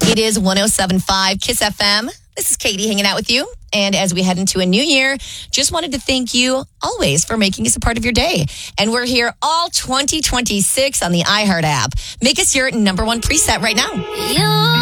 It is 107.5 KISS FM. This is Katie hanging out with you. And as we head into a new year, just wanted to thank you always for making us a part of your day. And we're here all 2026 on the iHeart app. Make us your number one preset right now.